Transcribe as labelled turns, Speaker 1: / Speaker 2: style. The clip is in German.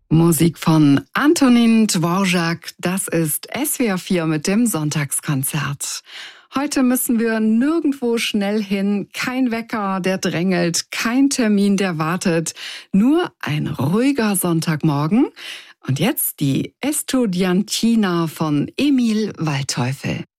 Speaker 1: Musik von Antonin Dvorak, das ist SWR 4 mit dem Sonntagskonzert. Heute müssen wir nirgendwo schnell hin, kein Wecker, der drängelt, kein Termin, der wartet, nur ein ruhiger Sonntagmorgen. Und jetzt die Estudiantina von Emil Waldteufel.